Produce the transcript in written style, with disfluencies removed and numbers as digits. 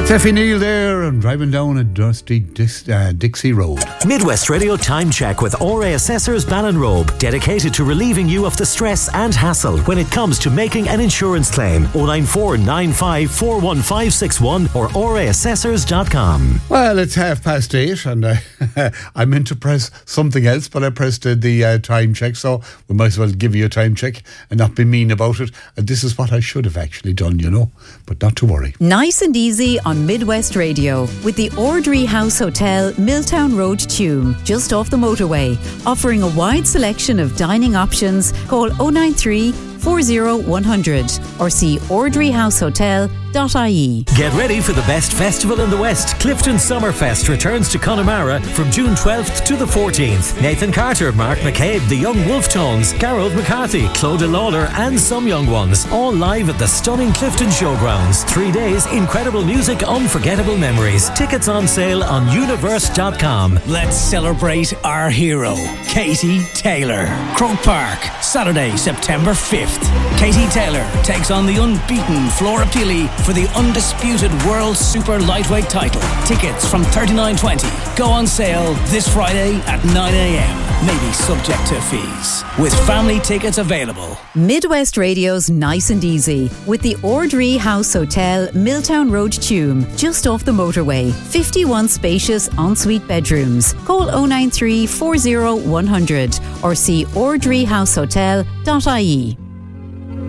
Steffi Neal there and driving down a dusty Dixie Road. Midwest Radio Time Check with RA Assessors Ballinrobe, dedicated to relieving you of the stress and hassle when it comes to making an insurance claim. 094 95 41561 or raassessors.com. Well, it's 8:30 and I meant to press something else, but I pressed the time check, so we might as well give you a time check and not be mean about it. And this is what I should have actually done, you know, but not to worry. Nice and easy on Midwest Radio with the Ordry House Hotel, Milltown Road, Tuam, just off the motorway, offering a wide selection of dining options. Call 093 40 100 or see ordryhousehotel.ie. Get ready for the best festival in the West. Clifton Summerfest returns to Connemara from June 12th to the 14th. Nathan Carter, Mark McCabe, the Young Wolf Tones, Garrod McCarthy, Clodagh Lawler and some young ones, all live at the stunning Clifton Showgrounds. 3 days, incredible music, unforgettable memories. Tickets on sale on universe.com. Let's celebrate our hero, Katie Taylor. Croke Park, Saturday, September 5th. Katie Taylor takes on the unbeaten Flora Pili for the undisputed World Super Lightweight title. Tickets from $39.20 go on sale this Friday at 9 a.m. Maybe subject to fees. With family tickets available. Midwest Radio's Nice and Easy with the Ordry House Hotel, Milltown Road, Tuam, just off the motorway. 51 spacious ensuite bedrooms. Call 093 40 100 or see ordryhousehotel.ie.